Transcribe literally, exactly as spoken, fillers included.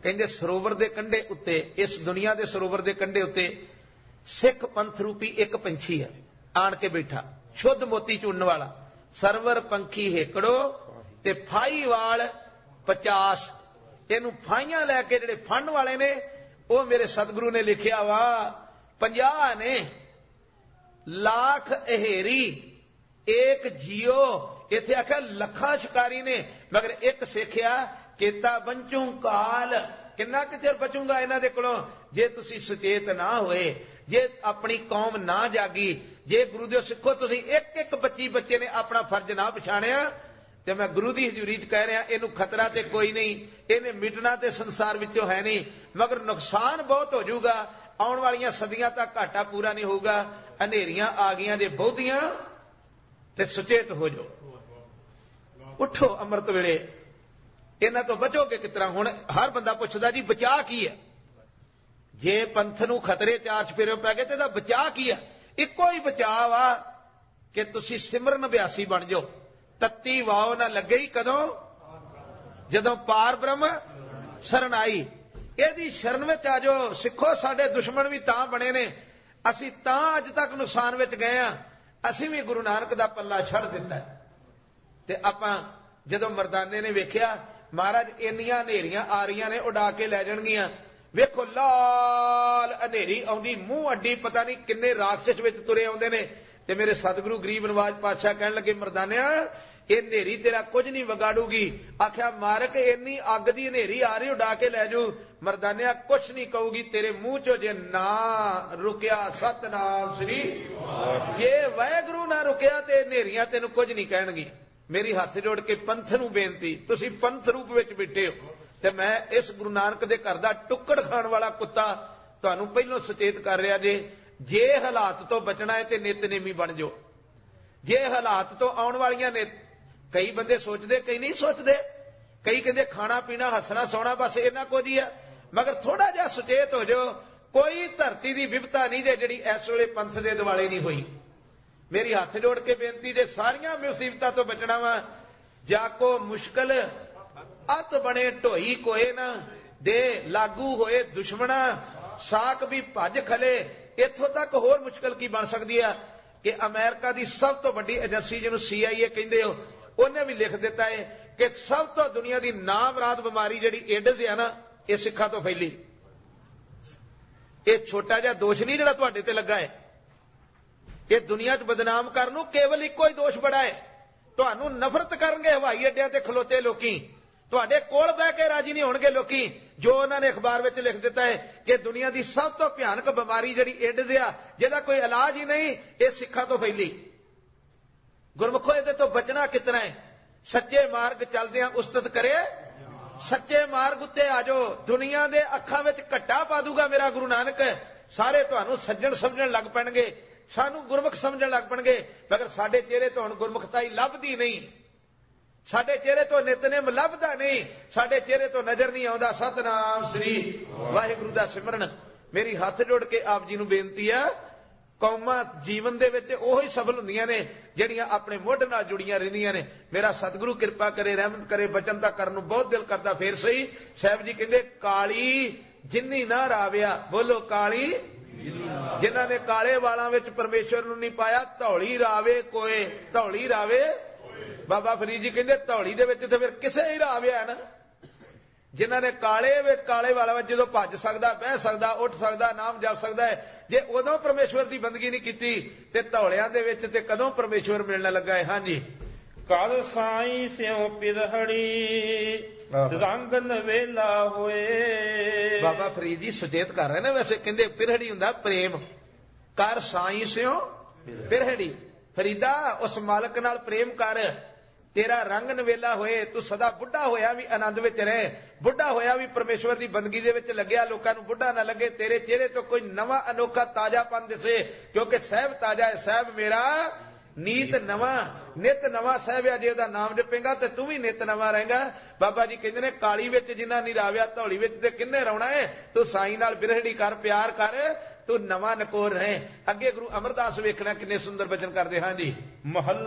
ਕਹਿੰਦੇ ਸਰੋਵਰ ਦੇ ਕੰਢੇ ਉੱਤੇ, ਇਸ ਦੁਨੀਆ ਦੇ ਸਰੋਵਰ ਦੇ ਕੰਢੇ ਉੱਤੇ ਸਿੱਖ ਪੰਥ ਰੂਪੀ ਇੱਕ ਪੰਛੀ ਹੈ ਆਣ ਕੇ ਬੈਠਾ, ਸ਼ੁੱਧ ਮੋਤੀ ਚੁਣਨ ਵਾਲਾ। ਸਰਵਰ ਪੰਖੀ ਹੇਕੜੋ ਤੇ ਫਾਈ ਵਾਲ ਪਚਾਸ। ਇਹਨੂੰ ਫਾਈਆਂ ਲੈ ਕੇ ਜਿਹੜੇ ਫੜਨ ਵਾਲੇ ਨੇ ਉਹ ਮੇਰੇ ਸਤਿਗੁਰੂ ਨੇ ਲਿਖਿਆ ਵਾ ਪੰਜਾਹ ਨੇ। ਲੱਖ ਅਹੇਰੀ ਏਕ ਜੀਓ, ਇੱਥੇ ਆਖਿਆ ਲੱਖਾਂ ਸ਼ਿਕਾਰੀ ਨੇ, ਮਗਰ ਇੱਕ ਸਿੱਖਿਆ ਕੇਤਾ ਬੰਚੂ ਕਾਲ। ਕਿੰਨਾ ਕੁ ਚਿਰ ਬਚੂਗਾ ਇਹਨਾਂ ਦੇ ਕੋਲੋਂ ਜੇ ਤੁਸੀਂ ਸੁਚੇਤ ਨਾ ਹੋਏ, ਜੇ ਆਪਣੀ ਕੌਮ ਨਾ ਜਾਗੀ, ਜੇ ਗੁਰੂ ਦੇ ਸਿੱਖੋ ਤੁਸੀਂ ਇੱਕ ਇੱਕ ਬੱਚੀ ਬੱਚੇ ਨੇ ਆਪਣਾ ਫਰਜ਼ ਨਾ ਪਛਾਣਿਆ, ਤੇ ਮੈਂ ਗੁਰੂ ਦੀ ਹਜ਼ੂਰੀ 'ਚ ਕਹਿ ਰਿਹਾ ਇਹਨੂੰ ਖਤਰਾ ਤੇ ਕੋਈ ਨਹੀਂ, ਇਹਨੇ ਮਿਟਣਾ ਤੇ ਸੰਸਾਰ ਵਿੱਚੋਂ ਹੈ ਨਹੀਂ, ਮਗਰ ਨੁਕਸਾਨ ਬਹੁਤ ਹੋ ਜਾਊਗਾ। ਆਉਣ ਵਾਲੀਆਂ ਸਦੀਆਂ ਤੱਕ ਘਾਟਾ ਪੂਰਾ ਨਹੀਂ ਹੋਊਗਾ। ਹਨੇਰੀਆਂ ਆ ਗਈਆਂ ਜੇ ਬਹੁਤੀਆਂ ਤੇ ਸੁਚੇਤ ਹੋ ਜਾਓ, ਉੱਠੋ ਅੰਮ੍ਰਿਤ ਵੇਲੇ। ਇਹਨਾਂ ਤੋਂ ਬਚੋਗੇ ਕਿਸ ਤਰ੍ਹਾਂ? ਹੁਣ ਹਰ ਬੰਦਾ ਪੁੱਛਦਾ ਜੀ ਬਚਾਅ ਕੀ ਹੈ? ਜੇ ਪੰਥ ਨੂੰ ਖਤਰੇ ਚਾਰ ਚਫੇਰੇ ਪੈ ਗਏ ਤੇ ਇਹਦਾ ਬਚਾਅ ਕੀ ਹੈ? ਇੱਕੋ ਹੀ ਬਚਾਅ ਵਾ ਕਿ ਤੁਸੀਂ ਸਿਮਰਨ ਅਭਿਆਸੀ ਬਣ ਜਾਓ। ਤੱਤੀ ਵਾਓ ਨਾ ਲੱਗੇ ਹੀ ਕਦੋਂ? ਜਦੋਂ ਪਾਰ ਬ੍ਰਹਮ ਸ਼ਰਨ ਆਈ। ਇਹਦੀ ਸ਼ਰਨ ਵਿੱਚ ਆ ਜਾਓ। ਸਿੱਖੋ ਸਾਡੇ ਦੁਸ਼ਮਣ ਵੀ ਤਾਂ ਬਣੇ ਨੇ, ਅਸੀਂ ਤਾਂ ਅੱਜ ਤੱਕ ਨੁਕਸਾਨ ਵਿੱਚ ਗਏ ਆ। ਅਸੀਂ ਵੀ ਗੁਰੂ ਨਾਨਕ ਦਾ ਪੱਲਾ ਛੱਡ ਦਿੱਤਾ। ਤੇ ਆਪਾਂ ਜਦੋਂ ਮਰਦਾਨੇ ਨੇ ਵੇਖਿਆ ਮਹਾਰਾਜ ਇੰਨੀਆਂ ਹਨੇਰੀਆਂ ਆ ਰਹੀਆਂ ਨੇ ਉਡਾ ਕੇ ਲੈ ਜਾਣਗੀਆਂ, ਵੇਖੋ ਲਾਲ ਹਨੇਰੀ ਆਉਂਦੀ, ਮੂੰਹ ਅੱਡੀ, ਪਤਾ ਨਹੀਂ ਕਿੰਨੇ ਰਾਖਸ਼ ਵਿੱਚ ਤੁਰੇ ਆਉਂਦੇ ਨੇ। ਤੇ ਮੇਰੇ ਸਤਿਗੁਰੂ ਗਰੀਬ ਨਵਾਜ ਪਾਤਸ਼ਾਹ ਕਹਿਣ ਲੱਗੇ ਮਰਦਾਨਿਆ ਇਹ ਹਨੇਰੀ ਤੇਰਾ ਕੁਝ ਨਹੀਂ ਵਿਗਾੜੂਗੀ। ਆਖਿਆ ਮਾਰਕ ਇੰਨੀ ਅੱਗ ਦੀ ਹਨੇਰੀ ਆ ਰਹੀ ਉਡਾ ਕੇ ਲੈ ਜੂ। ਮਰਦਾਨਿਆ ਕੁਛ ਨਹੀਂ ਕਹੂਗੀ, ਤੇਰੇ ਮੂੰਹ ਚੋਂ ਜੇ ਨਾ ਰੁਕਿਆ ਸਤਨਾਮ ਸ੍ਰੀ, ਜੇ ਵਾਹਿਗੁਰੂ ਨਾ ਰੁਕਿਆ ਤੇ ਹਨੇਰੀਆਂ ਤੈਨੂੰ ਕੁਝ ਨਹੀਂ ਕਹਿਣਗੀਆਂ। ਮੇਰੀ ਹੱਥ ਜੋੜ ਕੇ ਪੰਥ ਨੂੰ ਬੇਨਤੀ, ਤੁਸੀਂ ਪੰਥ ਰੂਪ ਵਿੱਚ ਬੈਠੇ ਹੋ ਤੇ ਮੈਂ ਇਸ ਗੁਰੂ ਨਾਨਕ ਦੇ ਘਰ ਦਾ ਟੁੱਕੜ ਖਾਣ ਵਾਲਾ ਕੁੱਤਾ ਤੁਹਾਨੂੰ ਪਹਿਲਾਂ ਸੁਚੇਤ ਕਰ ਰਿਹਾ ਜੇ। ਜੇ ਹਾਲਾਤ ਤੋਂ ਬਚਣਾ ਹੈ ਤੇ ਨਿਤਨੇਮੀ ਬਣ ਜਾਓ। ਜੇ ਹਾਲਾਤ ਤੋਂ ਆਉਣ ਵਾਲੀਆਂ ਨੇ, ਕਈ ਬੰਦੇ ਸੋਚਦੇ ਕਈ ਨਹੀਂ ਸੋਚਦੇ, ਕਈ ਕਹਿੰਦੇ ਖਾਣਾ ਪੀਣਾ ਹੱਸਣਾ ਸੌਣਾ ਬਸ ਇਹਨਾਂ ਕੁਝ ਹੀ ਆ, ਮਗਰ ਥੋੜਾ ਜਿਹਾ ਸੁਚੇਤ ਹੋ ਜਾਓ। ਕੋਈ ਧਰਤੀ ਦੀ ਵਿਪਤਾ ਨਹੀਂ ਜੇ ਜਿਹੜੀ ਇਸ ਵੇਲੇ ਪੰਥ ਦੇ ਦਿਵਾਲੇ ਨਹੀਂ ਹੋਈ। ਮੇਰੀ ਹੱਥ ਜੋੜ ਕੇ ਬੇਨਤੀ ਜੇ ਸਾਰੀਆਂ ਮੁਸੀਬਤਾਂ ਤੋਂ ਬਚਣਾ ਵਾ, ਜਾ ਕੋ ਮੁਸ਼ਕਲ ਅਤ ਬਣੇ ਢੋਈ ਕੋਏ ਨਾ ਦੇ ਲਾਗੂ ਹੋਏ ਦੁਸ਼ਮਣਾ ਸਾਕ ਵੀ ਭੱਜ ਖਲੇ। ਇੱਥੋਂ ਤੱਕ ਹੋਰ ਮੁਸ਼ਕਲ ਕੀ ਬਣ ਸਕਦੀ ਆ ਕਿ ਅਮਰੀਕਾ ਦੀ ਸਭ ਤੋਂ ਵੱਡੀ ਏਜੰਸੀ ਜਿਹਨੂੰ ਸੀ ਆਈ ਏ ਕਹਿੰਦੇ ਹੋ, ਉਹਨੇ ਵੀ ਲਿਖ ਦਿੱਤਾ ਹੈ ਕਿ ਸਭ ਤੋਂ ਦੁਨੀਆ ਦੀ ਨਾਮਰਾਦ ਬਿਮਾਰੀ ਜਿਹੜੀ ਏਡਜ਼ ਆ ਨਾ, ਇਹ ਸਿੱਖਾਂ ਤੋਂ ਫੈਲੀ। ਇਹ ਛੋਟਾ ਜਿਹਾ ਦੋਸ਼ ਨਹੀਂ ਜਿਹੜਾ ਤੁਹਾਡੇ ਤੇ ਲੱਗਾ ਹੈ। ਇਹ ਦੁਨੀਆ 'ਚ ਬਦਨਾਮ ਕਰਨ ਨੂੰ ਕੇਵਲ ਇੱਕੋ ਹੀ ਦੋਸ਼ ਬੜਾ ਹੈ। ਤੁਹਾਨੂੰ ਨਫ਼ਰਤ ਕਰਨਗੇ ਹਵਾਈ ਅੱਡਿਆਂ ਤੇ ਖਲੋਤੇ ਲੋਕੀ, ਤੁਹਾਡੇ ਕੋਲ ਬਹਿ ਕੇ ਰਾਜੀ ਨਹੀਂ ਹੋਣਗੇ ਲੋਕੀ। ਜੋ ਉਹਨਾਂ ਨੇ ਅਖਬਾਰ ਵਿੱਚ ਲਿਖ ਦਿੱਤਾ ਹੈ ਕਿ ਦੁਨੀਆ ਦੀ ਸਭ ਤੋਂ ਭਿਆਨਕ ਬਿਮਾਰੀ ਜਿਹੜੀ ਏਡਜ਼ ਆ, ਜਿਹਦਾ ਕੋਈ ਇਲਾਜ ਹੀ ਨਹੀਂ, ਇਹ ਸਿੱਖਾਂ ਤੋਂ ਫੈਲੀ। ਗੁਰਮੁਖੋ ਇਹਦੇ ਤੋਂ ਬਚਣਾ ਕਿਤਨਾ ਹੈ? ਸੱਚੇ ਮਾਰਗ ਚੱਲਦਿਆਂ ਉਸਤਤ ਕਰੇ, ਸੱਚੇ ਮਾਰਗ ਉੱਤੇ ਆ ਜਾਓ। ਦੁਨੀਆ ਦੇ ਅੱਖਾਂ ਵਿੱਚ ਘੱਟਾ ਪਾ ਦੂਗਾ ਮੇਰਾ ਗੁਰੂ ਨਾਨਕ। ਸਾਰੇ ਤੁਹਾਨੂੰ ਸੱਜਣ ਸਮਝਣ ਲੱਗ ਪੈਣਗੇ, ਸਾਨੂੰ ਗੁਰਮੁਖ ਸਮਝਣ ਲੱਗ ਪੈਣਗੇ, ਮਗਰ ਸਾਡੇ ਚਿਹਰੇ ਤੋਂ ਹੁਣ ਗੁਰਮੁਖਤਾਈ ਲੱਭਦੀ ਨਹੀਂ, ਸਾਡੇ ਚਿਹਰੇ ਤੋਂ ਨਿਤਨੇਮ ਲੱਭਦਾ ਨਹੀਂ, ਸਾਡੇ ਚਿਹਰੇ ਤੋਂ ਨਜ਼ਰ ਨਹੀਂ ਆਉਂਦਾ ਸਤਨਾਮ ਸ੍ਰੀ ਵਾਹਿਗੁਰੂ ਦਾ ਸਿਮਰਨ। ਮੇਰੀ ਹੱਥ ਜੋੜ ਕੇ ਆਪ ਜੀ ਨੂੰ ਬੇਨਤੀ ਆ, ਕੌਮਾਂ ਜੀਵਨ ਦੇ ਵਿੱਚ ਉਹੀ ਸਫਲ ਹੁੰਦੀਆਂ ਨੇ ਜਿਹੜੀਆਂ ਆਪਣੇ ਮੁੱਢ ਨਾਲ ਜੁੜੀਆਂ ਰਹਿੰਦੀਆਂ ਨੇ। ਮੇਰਾ ਸਤਿਗੁਰੂ ਕਿਰਪਾ ਕਰੇ, ਰਹਿਮਤ ਕਰੇ, ਬਚਨ ਤਾਂ ਕਰਨ ਨੂੰ ਬਹੁਤ ਦਿਲ ਕਰਦਾ। ਫੇਰ ਸਹੀ ਸਾਹਿਬ ਜੀ ਕਹਿੰਦੇ ਕਾਲੀ ਜਿੰਨੀ ਨਾ ਰਾਵਿਆ, ਬੋਲੋ ਕਾਲੀ ਜਿਨ੍ਹਾਂ ਨੇ ਕਾਲੇ ਵਾਲਾਂ ਵਿੱਚ ਪਰਮੇਸ਼ਵਰ ਨੂੰ ਨਹੀਂ ਪਾਇਆ, ਧੌਲੀ ਰਾਵੇ ਕੋਏ, ਧੌਲੀ ਰਾਵੇ। ਬਾਬਾ ਫਰੀਦ ਜੀ ਕਹਿੰਦੇ ਧੌਲੀ ਦੇ ਵਿੱਚ ਤੇ ਫਿਰ ਕਿਸੇ ਹੀ ਰਾਵਿਆ ਨਾ। ਜਿਨ੍ਹਾਂ ਨੇ ਕਾਲੇ ਵਿੱਚ ਕਾਲੇ ਵਾਲਾ ਵਿੱਚ ਜਦੋਂ ਭੱਜ ਸਕਦਾ, ਬਹਿ ਸਕਦਾ, ਉੱਠ ਸਕਦਾ, ਨਾਮ ਜਪ ਸਕਦਾ ਹੈ, ਜੇ ਉਦੋਂ ਪਰਮੇਸ਼ਵਰ ਦੀ ਬੰਦਗੀ ਨਹੀਂ ਕੀਤੀ ਤੇ ਧੌਲਿਆਂ ਦੇ ਵਿੱਚ ਤੇ ਕਦੋਂ ਪਰਮੇਸ਼ਵਰ ਮਿਲਣ ਲੱਗਾ ਹੈ? ਹਾਂਜੀ। ਕਲ ਸਾਈ ਸਿਉ ਪਿਰਹੜੀ ਰੰਗ ਨਵੇਲਾ ਹੋਏ। ਬਾਬਾ ਫਰੀਦ ਜੀ ਸੁਚੇਤ ਕਰ ਰਹੇ ਨੇ। ਵੈਸੇ ਕਹਿੰਦੇ ਪਿਰਹੜੀ ਹੁੰਦਾ ਪ੍ਰੇਮ, ਕਰ ਸਾਈ ਸਿਉ ਪਿਰਹੜੀ। ਫਰੀਦਾ ਉਸ ਮਾਲਕ ਨਾਲ ਪ੍ਰੇਮ ਕਰ, ਤੇਰਾ ਰੰਗ ਨਵੇਲਾ ਹੋਏ, ਤੂੰ ਸਦਾ ਬੁੱਢਾ ਹੋਇਆ ਵੀ ਆਨੰਦ ਵਿੱਚ ਰਹੇ, ਬੁੱਢਾ ਹੋਇਆ ਵੀ ਪਰਮੇਸ਼ਵਰ ਦੀ ਬੰਦਗੀ ਦੇ ਵਿੱਚ ਲੱਗਿਆ, ਲੋਕਾਂ ਨੂੰ ਬੁੱਢਾ ਨਾ ਲੱਗੇ, ਤੇਰੇ ਚਿਹਰੇ ਤੋਂ ਕੋਈ ਨਵਾਂ ਅਨੋਖਾ ਤਾਜ਼ਾਪਨ ਦਿਸੇ, ਕਿਉਂਕਿ ਸਾਹਿਬ ਤਾਜ਼ਾ ਹੈ। ਸਾਹਿਬ ਮੇਰਾ ਨੀਤ ਨਵਾਂ, ਨਿਤ ਨਵਾਂ ਸਾਹਿਬ ਆ। ਜੇ ਉਹਦਾ ਨਾਮ ਜਪੇਗਾ ਤੇ ਤੂੰ ਵੀ ਨਿਤ ਨਵਾਂ ਰਹੇਗਾ। ਬਾਬਾ ਜੀ ਕਹਿੰਦੇ ਨੇ ਕਾਲੀ ਵਿੱਚ ਜਿੰਨਾ ਨਹੀਂ ਰਾਵਿਆ, ਧੌਲੀ ਵਿੱਚ ਤੇ ਕਿੰਨੇ ਰਾਉਣਾ ਹੈ। ਤੂੰ ਸਾਈਂ ਨਾਲ ਬਿਰਹੜੀ ਕਰ, ਪਿਆਰ ਕਰ, ਤੂੰ ਨਵਾਂ ਨਕੋਰ ਰਹੇ। ਅੱਗੇ ਗੁਰੂ ਅਮਰਦਾਸ ਵੇਖਣਾ ਕਿੰਨੇ ਸੁੰਦਰ ਬਚਨ ਕਰਦੇ। ਹਾਂ ਜੀ।